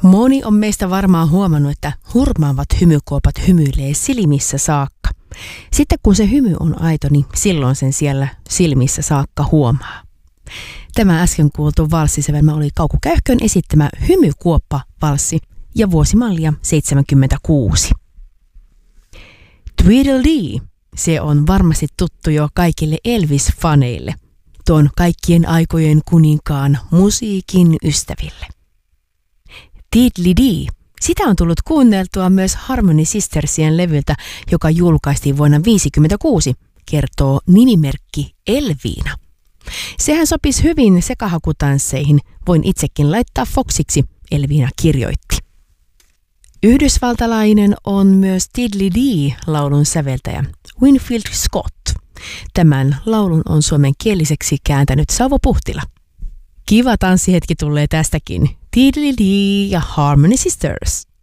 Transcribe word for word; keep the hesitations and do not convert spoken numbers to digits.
Moni on meistä varmaan huomannut, että hurmaavat hymykuopat hymyilee silmissä saakka. Sitten kun se hymy on aito, niin silloin sen siellä silmissä saakka huomaa. Tämä äsken kuultu valssisävelmä oli Kauko Käyhkön esittämä Hymykuoppa-valssi ja vuosimallia seitsemänkymmentäkuusi. Tweedledee, se on varmasti tuttu jo kaikille Elvis-faneille, tuon kaikkien aikojen kuninkaan musiikin ystäville. Tiddly-dee, sitä on tullut kuunneltua myös Harmony Sistersien levyltä, joka julkaistiin vuonna tuhatyhdeksänsataaviisikymmentäkuusi, kertoo nimimerkki Elviina. Sehän sopisi hyvin sekahakutansseihin, voin itsekin laittaa Foxiksi, Elviina kirjoitti. Yhdysvaltalainen on myös Tiddly-dee-laulun säveltäjä Winfield Scott. Tämän laulun on suomenkieliseksi kääntänyt Sauvo Puhtila. Kiva tanssihetki tulee tästäkin. Tiddly-dee ja Harmony Sisters.